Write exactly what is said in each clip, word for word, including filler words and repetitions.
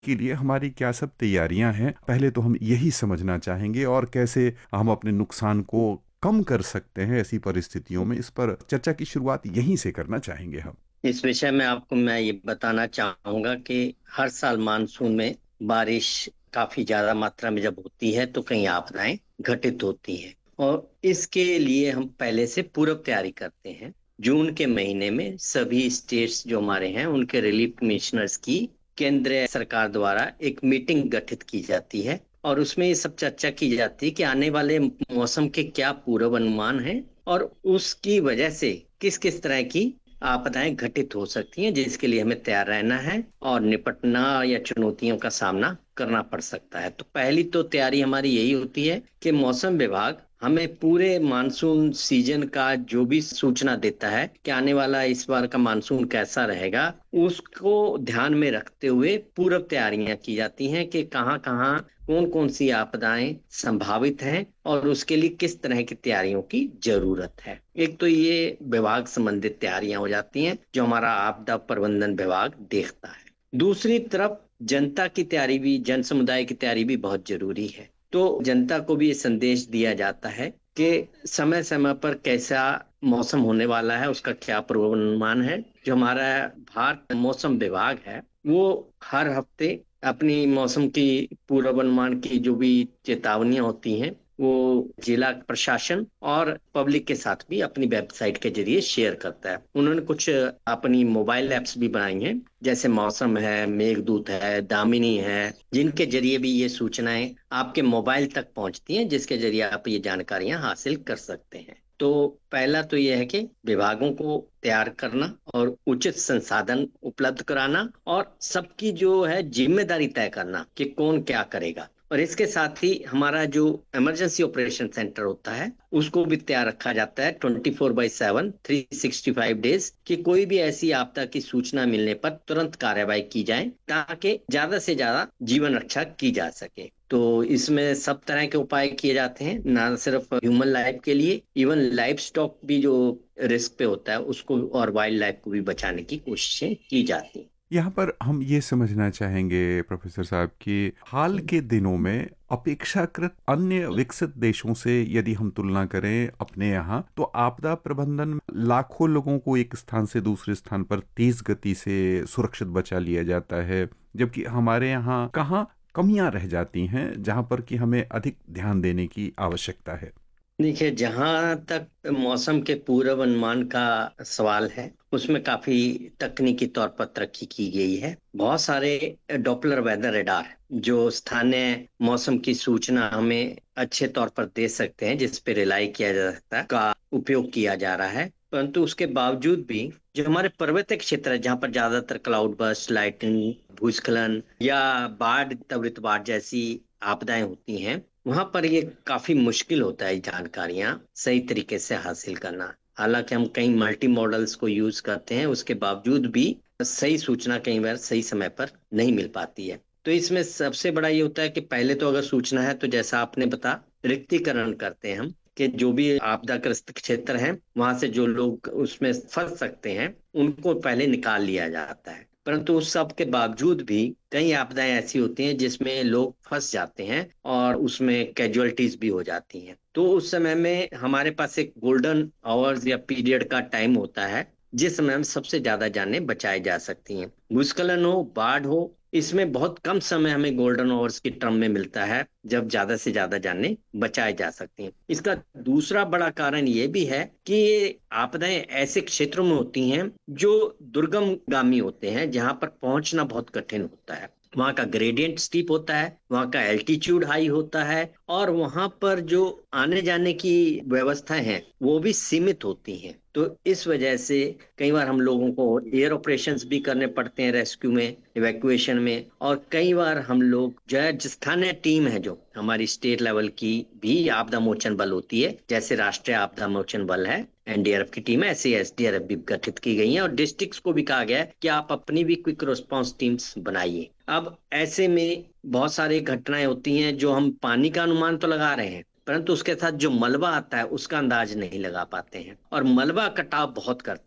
के लिए हमारी क्या सब तैयारियां हैं? पहले तो हम यही समझना चाहेंगे और कैसे हम अपने नुकसान को कम कर सकते हैं ऐसी परिस्थितियों में, इस पर चर्चा की शुरुआत यहीं से करना चाहेंगे हम। इस विषय में आपको मैं ये बताना चाहूंगा कि हर साल मानसून में बारिश काफी ज्यादा मात्रा में जब होती है तो कई आपदाएं घटित होती हैं। और इसके लिए हम पहले से पूर्व तैयारी करते हैं। जून के महीने में सभी स्टेट्स जो हमारे हैं उनके रिलीफ कमिश्नर्स की केंद्र सरकार द्वारा एक मीटिंग गठित की जाती है और उसमें ये सब चर्चा की जाती है कि आने वाले मौसम के क्या पूर्व अनुमान हैं और उसकी वजह से किस किस तरह की आपदाएं घटित हो सकती हैं जिसके लिए हमें तैयार रहना है और निपटना या चुनौतियों का सामना करना पड़ सकता है। तो पहली तो तैयारी हमारी यही होती है कि मौसम विभाग हमें पूरे मानसून सीजन का जो भी सूचना देता है कि आने वाला इस बार का मानसून कैसा रहेगा, उसको ध्यान में रखते हुए पूर्व तैयारियां की जाती हैं कि कहाँ कहाँ कौन कौन सी आपदाएं संभावित हैं और उसके लिए किस तरह की तैयारियों की जरूरत है। एक तो ये विभाग संबंधित तैयारियां हो जाती हैं जो हमारा आपदा प्रबंधन विभाग देखता है। दूसरी तरफ जनता की तैयारी भी, जन समुदाय की तैयारी भी बहुत जरूरी है। तो जनता को भी ये संदेश दिया जाता है कि समय समय पर कैसा मौसम होने वाला है, उसका क्या पूर्वानुमान है। जो हमारा भारत मौसम विभाग है वो हर हफ्ते अपनी मौसम की पूर्वानुमान की जो भी चेतावनियां होती हैं वो जिला प्रशासन और पब्लिक के साथ भी अपनी वेबसाइट के जरिए शेयर करता है। उन्होंने कुछ अपनी मोबाइल एप्स भी बनाई हैं, जैसे मौसम है, मेघदूत है, दामिनी है, जिनके जरिए भी ये सूचनाएं आपके मोबाइल तक पहुंचती हैं, जिसके जरिए आप ये जानकारियां हासिल कर सकते हैं। तो पहला तो यह है कि विभागों को तैयार करना और उचित संसाधन उपलब्ध कराना और सबकी जो है जिम्मेदारी तय करना कि कौन क्या करेगा। और इसके साथ ही हमारा जो इमरजेंसी ऑपरेशन सेंटर होता है उसको भी तैयार रखा जाता है twenty four by seven three sixty five days, कि कोई भी ऐसी आपदा की सूचना मिलने पर तुरंत कार्यवाही की जाए ताकि ज्यादा से ज्यादा जीवन रक्षा की जा सके। तो इसमें सब तरह के उपाय किए जाते हैं, ना सिर्फ ह्यूमन लाइफ के लिए, इवन लाइफ स्टॉक भी जो रिस्क पे होता है उसको और वाइल्ड लाइफ को भी बचाने की कोशिशें की जाती हैं। यहाँ पर हम ये समझना चाहेंगे प्रोफेसर साहब कि हाल के दिनों में अपेक्षाकृत अन्य विकसित देशों से यदि हम तुलना करें अपने यहाँ, तो आपदा प्रबंधन में लाखों लोगों को एक स्थान से दूसरे स्थान पर तेज गति से सुरक्षित बचा लिया जाता है, जबकि हमारे यहाँ कहाँ कमियां रह जाती हैं जहाँ पर कि हमें अधिक ध्यान देने की आवश्यकता है। देखिए, जहां तक मौसम के पूर्व अनुमान का सवाल है उसमें काफी तकनीकी तौर पर तरक्की की गई है। बहुत सारे डॉपलर वेदर रडार जो स्थानीय मौसम की सूचना हमें अच्छे तौर पर दे सकते हैं, जिस पे रिलाई किया जा सकता है, का उपयोग किया जा रहा है। परंतु उसके बावजूद भी जो हमारे पर्वतीय क्षेत्र है जहाँ पर ज्यादातर क्लाउड बर्स्ट, लाइटनिंग, भूस्खलन या बाढ़, त्वरित बाढ़ जैसी आपदाएं होती हैं, वहां पर ये काफी मुश्किल होता है जानकारियां सही तरीके से हासिल करना। हालांकि हम कई मल्टी मॉडल्स को यूज करते हैं, उसके बावजूद भी सही सूचना कई बार सही समय पर नहीं मिल पाती है। तो इसमें सबसे बड़ा ये होता है कि पहले तो अगर सूचना है तो जैसा आपने बता, रिक्तीकरण करते हैं हम, कि जो भी आपदाग्रस्त क्षेत्र है वहां से जो लोग उसमें फंस सकते हैं उनको पहले निकाल लिया जाता है। परंतु उस सब के बावजूद भी कई आपदाएं ऐसी होती हैं जिसमें लोग फंस जाते हैं और उसमें कैजुअलिटीज भी हो जाती हैं। तो उस समय में हमारे पास एक गोल्डन आवर्स या पीरियड का टाइम होता है जिस समय में सबसे ज्यादा जानें बचाई जा सकती हैं। भूस्खलन हो, बाढ़ हो, इसमें बहुत कम समय हमें गोल्डन आवर्स की टर्म में मिलता है जब ज्यादा से ज्यादा जानें बचाई जा सकती हैं। इसका दूसरा बड़ा कारण ये भी है कि ये आपदाएं ऐसे क्षेत्रों में होती हैं जो दुर्गम गामी होते हैं, जहां पर पहुंचना बहुत कठिन होता है। वहां का ग्रेडियंट स्टीप होता है, वहां का एल्टीट्यूड हाई होता है और वहां पर जो आने जाने की व्यवस्थाएं हैं वो भी सीमित होती हैं। तो इस वजह से कई बार हम लोगों को एयर ऑपरेशंस भी करने पड़ते हैं, रेस्क्यू में, इवैक्यूएशन में। और कई बार हम लोग जो है, जिस स्थानीय टीम है जो हमारी स्टेट लेवल की भी आपदा मोचन बल होती है, जैसे राष्ट्रीय आपदा मोचन बल है, एन डी आर एफ की टीम है, ऐसे एस डी आर एफ भी गठित की गई है और डिस्ट्रिक्ट्स को भी कहा गया है कि आप अपनी भी क्विक रिस्पांस टीम्स बनाइए। अब ऐसे में बहुत सारी घटनाएं होती हैं जो हम पानी का अनुमान तो लगा रहे हैं परंतु उसके साथ जो मलबा आता है उसका अंदाज नहीं लगा पाते हैं, और मलबा कटाव बहुत करता है।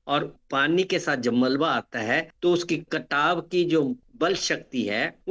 और पानी के साथ जब मलबा आता है तो उसकी कटाव की जो बल शक्ति है